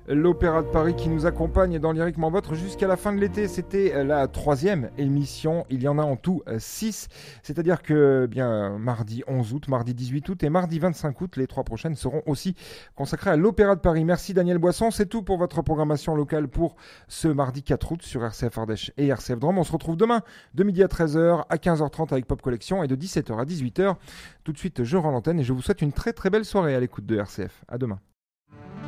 L'Opéra de Paris qui nous accompagne dans Lyriquement Votre jusqu'à la fin de l'été. C'était la 3e émission. Il y en a en tout 6. C'est-à-dire que mardi 11 août, mardi 18 août et mardi 25 août, les 3 prochaines seront aussi consacrées à l'Opéra de Paris. Merci Daniel Boisson. C'est tout pour votre programmation locale pour ce mardi 4 août sur RCF Ardèche et RCF Drôme. On se retrouve demain de midi à 13h, à 15h30 avec Pop Collection et de 17h à 18h. Tout de suite, je rends l'antenne et je vous souhaite une très très belle soirée à l'écoute de RCF. À demain.